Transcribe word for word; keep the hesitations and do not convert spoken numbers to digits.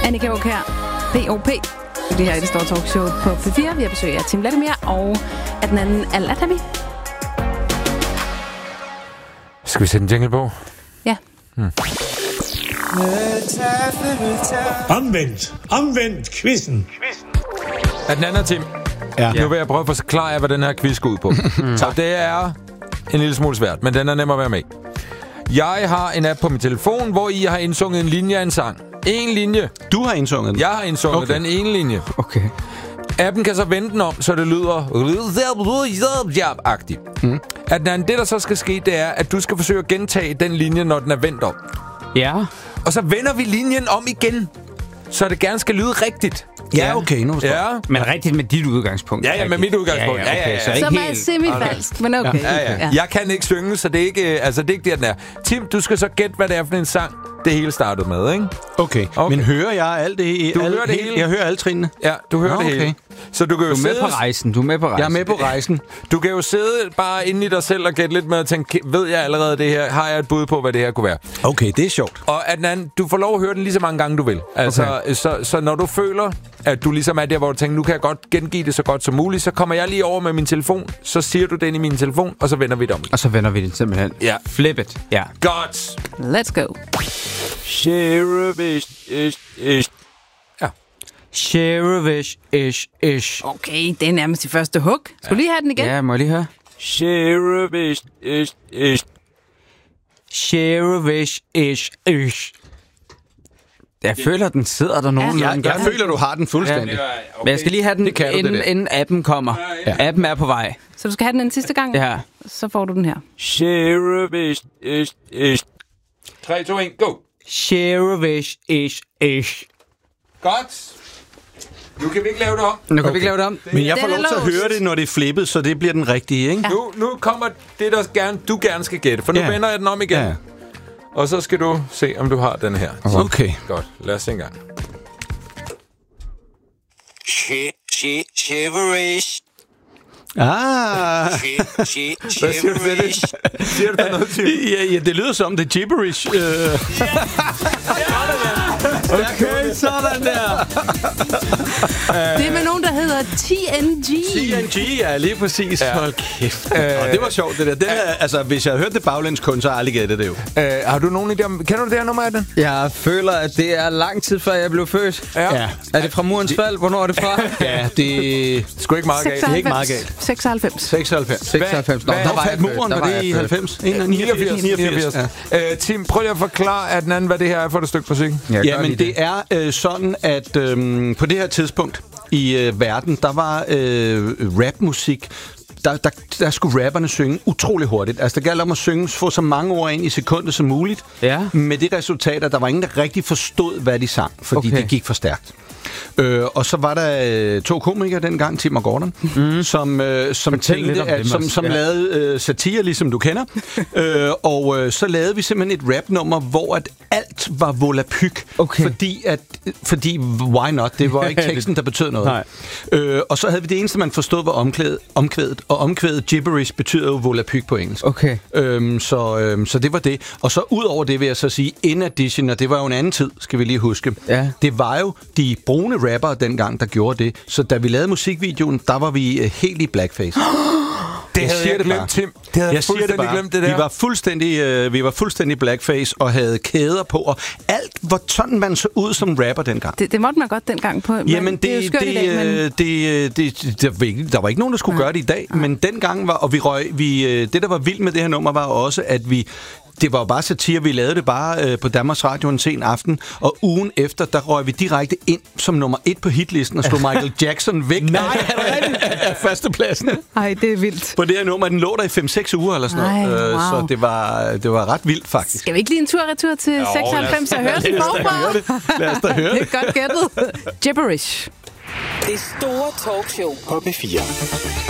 Annika Auk her. P O P. Det her er det store talkshow på P fire. Vi har besøg af Tim Vladimir og af den anden Al-Atabi. Skal vi sætte en jingle på? Ja. Hmm. Omvendt. Omvendt quizzen. Af den anden Tim. Ja. Nu vil jeg prøve at forklare jer, hvad den her quiz går ud på. mm. Så det er en lille smule svært, men den er nem at være med. Jeg har en app på min telefon, hvor I har indsunget en linje af en sang. En linje. Du har indsunget den? Jeg har indsunget okay. den ene linje. Okay. Appen kan så vende den om, så det lyder agtigt. Mm. At det, der så skal ske, det er, at du skal forsøge at gentage den linje, når den er vendt om. Ja. Og så vender vi linjen om igen, så det gerne skal lyde rigtigt. Ja, okay, nu forstår ja. Men rigtigt med dit udgangspunkt. Ja, ja, med mit udgangspunkt. Ja, ja, okay. Ja, ja, ja. Så, så er semifalsk, men okay. Ja, ja. Ja. Jeg kan ikke synge, så det er ikke, altså, det er ikke der, den er. Tim, du skal så gætte, hvad det er for en sang, det hele startede med, ikke? Okay. okay. Men hører jeg alt det? Du alt, hører det hele? Jeg hører alle trinene. Ja, du hører Nå, det hele. Okay. Så du kan jo du er med sidde... på rejsen. Du er med på rejsen. Jeg er med på rejsen. Du kan jo sidde bare inde i dig selv og gætte lidt med at tænke, ved jeg allerede det her? Har jeg et bud på, hvad det her kunne være? Okay, det er sjovt. Og at den anden, du får lov at høre den lige så mange gange, du vil. Altså, okay. så, så når du føler, at du ligesom er der, hvor du tænker, nu kan jeg godt gengive det så godt som muligt, så kommer jeg lige over med min telefon, så siger du den i min telefon, og så vender vi det om. Og så vender vi det simpelthen. Ja. Flip it. Ja. Godt. Let's go. Sheriff ish, ish. Ja. Sheriff ish, ish. Okay, det er nærmest i første hug. Skal du lige have den igen? Ja, må jeg lige høre? Sheriff ish, ish, ish. Sheriff ish, ish. Jeg føler, den sidder der nogen. Ja, jeg, jeg føler, du har den fuldstændig. Ja, okay. Men jeg skal lige have den, du, inden, inden appen kommer. Ja. Appen er på vej. Så du skal have den en sidste gang? Ja. Så får du den her. Sheriff ish, ish, ish. tre, to, et, go. Sheriff ish, ish. Godt. Nu kan vi ikke lave det om. Nu kan okay. vi ikke lave det om. Men jeg får lov til at høre det, når det er flippet, så det bliver den rigtige, ikke? Ja. Nu, nu kommer det, der gerne, du gerne skal gætte, for nu ja. vender jeg den om igen. Ja. Og så skal du se, om du har den her. Okay. Godt, lad os se en gang. Shiverish. Ah. Hvad siger du med det? Siger du der noget til? Ja, ja, det lyder som det gibberish. Uh. Okay, sådan der. Det er med nogen, der hedder T N G. T N G, ja, lige præcis. Ja. Hold kæft. Uh, det var sjovt, det der. Den her, altså, hvis jeg havde hørt det baglæns kun, så har jeg aldrig gættet det jo. Uh, har du nogen idé om... Kender du det her nummer af den? Jeg føler, at det er lang tid før jeg blev født. Ja. ja. Er det fra Murens fald? Hvornår er det fra? Ja, det er sgu ikke meget galt. Det er ikke meget galt. seksoghalvfems. seksoghalvs. seksoghalvfems. Nå, der var jeg muren, var det i halvfems? niogfirs. niogfirs. Ja. Uh, Tim, prøv lige at forklare, at den anden, hvad det her er for et stykke musik. Ja, men det er øh, sådan, at øh, på det her tidspunkt i øh, verden, der var øh, rapmusik. Der, der, der skulle rapperne synge utrolig hurtigt. Altså, der galt om at synge, få så mange ord ind i sekundet som muligt. Ja. Med det resultat, at der var ingen, der rigtig forstod, hvad de sang, fordi okay. det gik for stærkt. Øh, og så var der øh, to komikere dengang, Tim og Gordon, mm. som, øh, som, tænkte, at, som, som ja. lavede øh, satire, ligesom du kender. øh, og øh, så lavede vi simpelthen et rapnummer, hvor at alt var volapyk. Okay. Fordi, at, fordi, why not? Det var ikke teksten, der betød noget. Øh, og så havde vi det eneste, man forstod, var omkvædet. omkvædet og omkvædet gibberish betyder jo volapyk på engelsk. Okay. Øhm, så, øhm, så det var det. Og så ud over det vil jeg så sige, in addition, og det var jo en anden tid, skal vi lige huske. Ja. Det var jo de brune rappere dengang, der gjorde det. Så da vi lavede musikvideoen, der var vi uh, helt i blackface. Det havde jeg, jeg glemt, Tim. Det havde jeg, jeg fuldstændig det glemt, det der. Vi var fuldstændig, øh, vi var fuldstændig blackface og havde kæder på, og alt var sådan, man så ud som rapper dengang. Det, det måtte man godt dengang på. Jamen, det, det er jo skørt det, i dag, men... det, det, det, der, var ikke, der var ikke nogen, der skulle ja. gøre det i dag, ja. men dengang var, og vi røg, vi, det, der var vildt med det her nummer, var også, at vi det var jo bare satire. Vi lavede det bare øh, på Danmarks Radio en sen aften, og ugen efter, der røg vi direkte ind som nummer et på hitlisten og slog Michael Jackson væk. Nej, er det rigtigt? Af førstepladsen. Ej, det er vildt. På det her nummer, den lå der i fem seks uger eller sådan noget. Ej, wow. Så det var, det var ret vildt, faktisk. Skal vi ikke lige en tur-retur til jo, seksoghalvfems og høre den forfra? Lad os da høre det. Det er godt gættet. Gibberish. Det store talkshow på P fire.